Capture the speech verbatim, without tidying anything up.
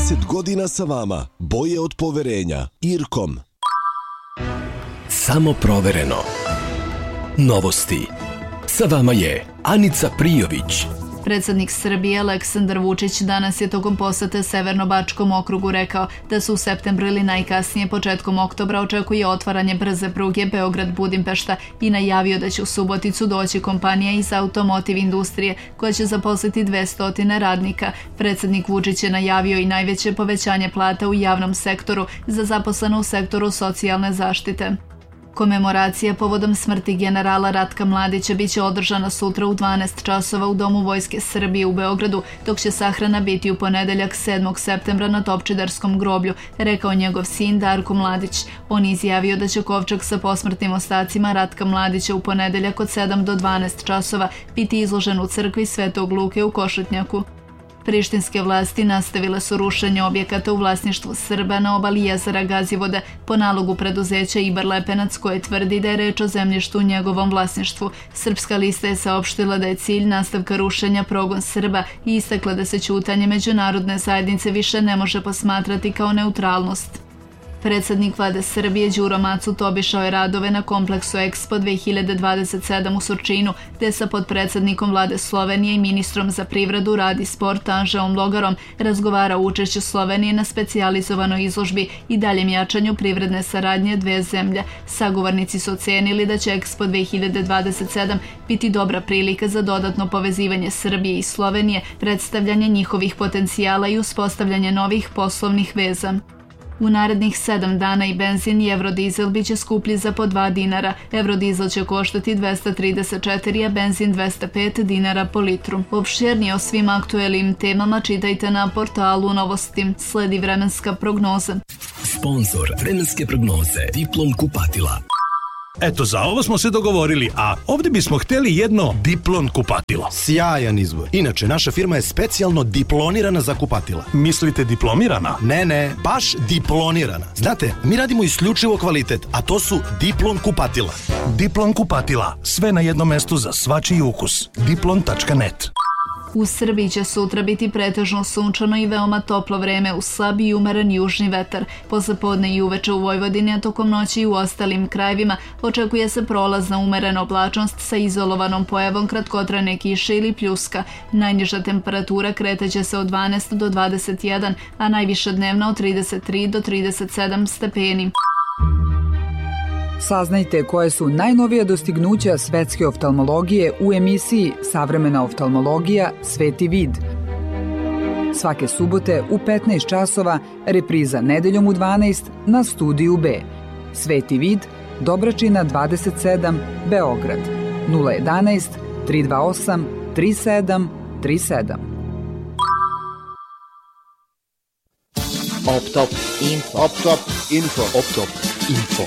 trideset godina sa vama. Boje od poverenja. Irkom. Samo provereno. Novosti. Sa vama je Anica Prijović. Predsjednik Srbije Aleksandar Vučić danas je tokom posete Severno-Bačkom okrugu rekao da se u septembru ili najkasnije početkom oktobra očekuje otvaranje brze pruge Beograd-Budimpešta i najavio da će u Suboticu doći kompanija iz automotiv industrije koja će zaposliti dvesta radnika. Predsjednik Vučić je najavio i najveće povećanje plata u javnom sektoru za zaposlene u sektoru socijalne zaštite. Komemoracija povodom smrti generala Ratka Mladića biće održana sutra u dvanaest časova u Domu Vojske Srbije u Beogradu, dok će sahrana biti u ponedeljak sedmog septembra na Topčiderskom groblju, rekao njegov sin Darko Mladić. On je izjavio da će kovčeg sa posmrtnim ostacima Ratka Mladića u ponedeljak od sedam do dvanaest časova biti izložen u crkvi Svetog Luke u Košutnjaku. Prištinske vlasti nastavile su rušenje objekata u vlasništvu Srba na obali jezera Gazivoda po nalogu preduzeća Ibar Lepenac koje tvrdi da je reč o zemljištu u njegovom vlasništvu. Srpska lista je saopštila da je cilj nastavka rušenja progon Srba i istakla da se ćutanje međunarodne zajednice više ne može posmatrati kao neutralnost. Predsjednik vlade Srbije Đuro Macut obišao je radove na kompleksu Expo dve hiljade dvadeset sedam u Surčinu, gde sa potpredsjednikom vlade Slovenije i ministrom za privredu, rad i sport Anžeom Logarom razgovara o učešću Slovenije na specijalizovanoj izložbi i daljem jačanju privredne saradnje dve zemlje. Sagovornici su ocenili da će Expo dve hiljade dvadeset sedam biti dobra prilika za dodatno povezivanje Srbije i Slovenije, predstavljanje njihovih potencijala i uspostavljanje novih poslovnih veza. U narednih sedam dana i benzin i evrodizel biće skuplji za po dva dinara. Evrodizel će koštati dvesta trideset četiri, a benzin dvesta pet dinara po litru. Opširnije o svim aktuelnim temama čitajte na portalu Novosti. Sledi vremenska prognoza. Sponzor vremenske prognoze Diplom kupatila. Eto, za ovo smo se dogovorili, a ovdje bismo htjeli jedno Diplon kupatilo. Sjajan izbor. Inače, naša firma je specijalno diplonirana za kupatila. Mislite diplomirana? Ne, ne, baš diplonirana. Znate, mi radimo isključivo kvalitet, a to su Diplon kupatila. Diplon kupatila. Sve na jednom mestu za svačiji ukus. diplon tačka net. U Srbiji će sutra biti pretežno sunčano i veoma toplo vreme uz slab i umeren južni vetar. Poslepodne i uveče u Vojvodini, a tokom noći i u ostalim krajevima očekuje se prolazna umerena oblačnost sa izolovanom pojavom kratkotrajne kiše ili pljuska. Najniža temperatura kretaće se od dvanaest do dvadeset jedan, a najviša dnevna od trideset tri do trideset sedam stepeni. Saznajte koje su najnovija dostignuća svetske oftalmologije u emisiji Savremena oftalmologija Sveti vid. Svake subote u petnaest časova, repriza nedeljom u dvanaest na Studiju B. Sveti vid, Dobračina dvadeset sedam, Beograd. nula jedanaest, tri dva osam, tri sedam tri sedam. Optop Info. Optop Info. Optop Info.